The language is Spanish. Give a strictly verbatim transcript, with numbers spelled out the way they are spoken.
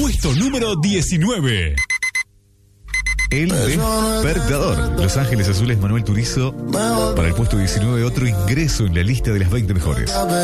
Puesto número diecinueve. El Despertador. Los Ángeles Azules, Manuel Turizo. Para el puesto diecinueve, otro ingreso en la lista de las veinte mejores.